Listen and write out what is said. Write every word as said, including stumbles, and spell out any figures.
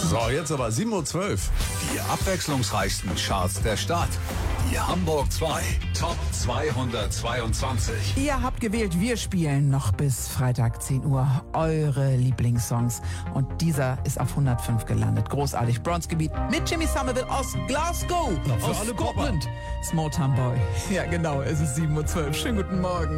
So, jetzt aber sieben Uhr zwölf. Die abwechslungsreichsten Charts der Stadt. Die Hamburg zwei Top zweihundertzweiundzwanzig. Ihr habt gewählt, wir spielen noch bis Freitag zehn Uhr eure Lieblingssongs. Und dieser ist auf hundertfünf gelandet. Großartig. Bronzegebiet mit Jimmy Somerville aus Glasgow. Na, für aus alle Scotland. Small Town Boy. Ja, genau. Es ist sieben Uhr zwölf. Schönen guten Morgen.